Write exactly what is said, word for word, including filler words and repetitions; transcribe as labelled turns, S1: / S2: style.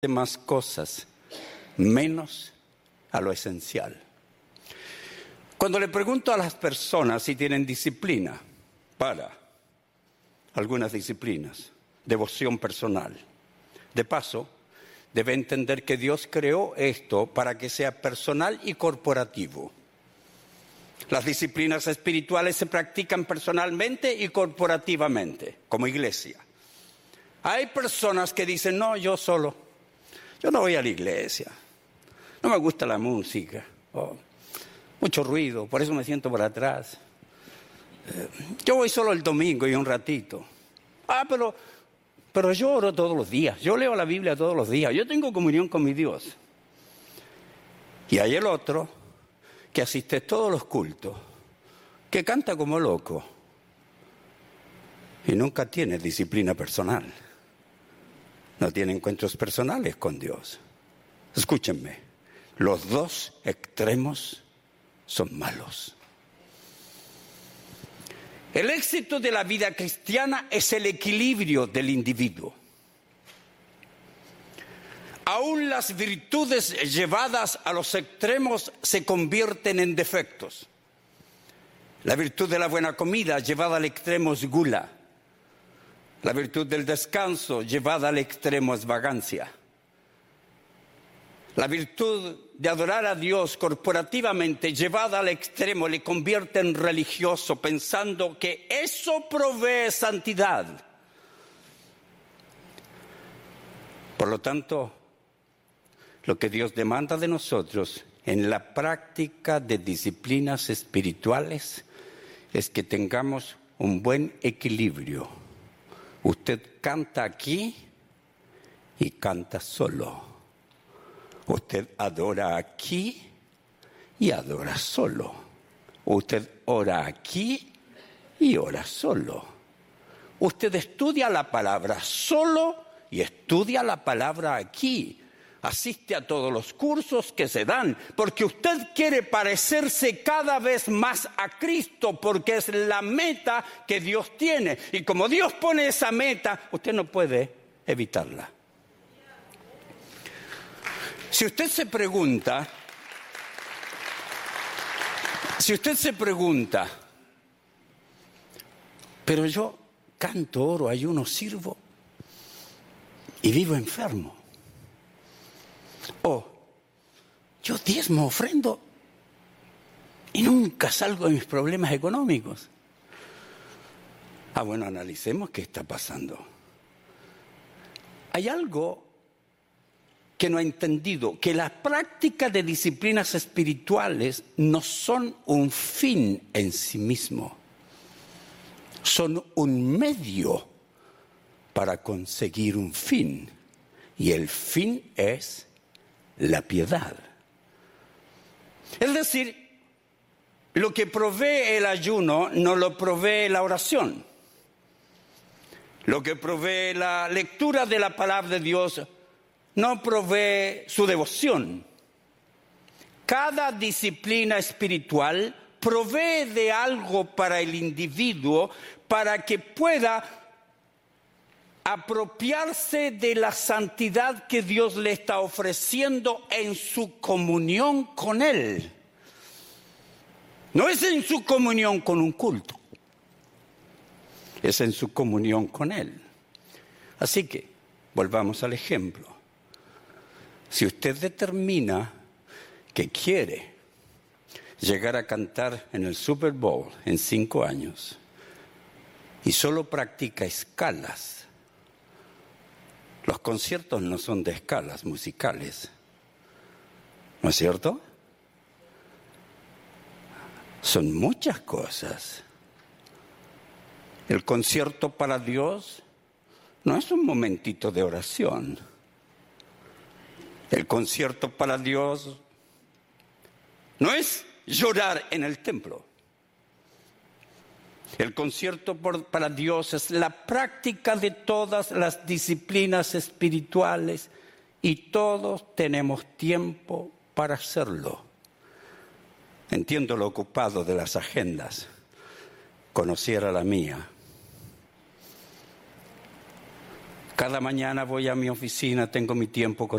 S1: más cosas, menos a lo esencial. Cuando le pregunto a las personas si tienen disciplina para algunas disciplinas, devoción personal, de paso, debe entender que Dios creó esto para que sea personal y corporativo. Las disciplinas espirituales se practican personalmente y corporativamente, como iglesia. Hay personas que dicen, no, yo solo, yo no voy a la iglesia, no me gusta la música, oh, mucho ruido, por eso me siento por atrás. Eh, yo voy solo el domingo y un ratito. Ah, pero, pero yo oro todos los días, yo leo la Biblia todos los días, yo tengo comunión con mi Dios. Y hay el otro que asiste a todos los cultos, que canta como loco y nunca tiene disciplina personal. No tiene encuentros personales con Dios. Escúchenme, los dos extremos son malos. El éxito de la vida cristiana es el equilibrio del individuo. Aún las virtudes llevadas a los extremos se convierten en defectos. La virtud de la buena comida llevada al extremo es gula. La virtud del descanso llevada al extremo es vagancia. La virtud de adorar a Dios corporativamente llevada al extremo le convierte en religioso pensando que eso provee santidad. Por lo tanto, lo que Dios demanda de nosotros en la práctica de disciplinas espirituales es que tengamos un buen equilibrio. Usted canta aquí y canta solo. Usted adora aquí y adora solo. Usted ora aquí y ora solo. Usted estudia la palabra solo y estudia la palabra aquí. Asiste a todos los cursos que se dan, porque usted quiere parecerse cada vez más a Cristo, porque es la meta que Dios tiene. Y como Dios pone esa meta, usted no puede evitarla. Si usted se pregunta, si usted se pregunta, pero yo canto, oro, ayuno, sirvo y vivo enfermo. O yo diezmo, ofrendo y nunca salgo de mis problemas económicos. Ah, bueno, analicemos qué está pasando. Hay algo que no ha entendido, que la práctica de disciplinas espirituales no son un fin en sí mismo, son un medio para conseguir un fin, y el fin es la piedad. Es decir, lo que provee el ayuno no lo provee la oración. Lo que provee la lectura de la palabra de Dios no provee su devoción. Cada disciplina espiritual provee de algo para el individuo para que pueda apropiarse de la santidad que Dios le está ofreciendo en su comunión con Él. No es en su comunión con un culto, es en su comunión con Él. Así que, volvamos al ejemplo. Si usted determina que quiere llegar a cantar en el Super Bowl en cinco años y solo practica escalas, los conciertos no son de escalas musicales, ¿no es cierto? Son muchas cosas. El concierto para Dios no es un momentito de oración. El concierto para Dios no es llorar en el templo. El concierto por, para Dios es la práctica de todas las disciplinas espirituales y todos tenemos tiempo para hacerlo. Entiendo lo ocupado de las agendas. Conociera la mía. Cada mañana voy a mi oficina, tengo mi tiempo con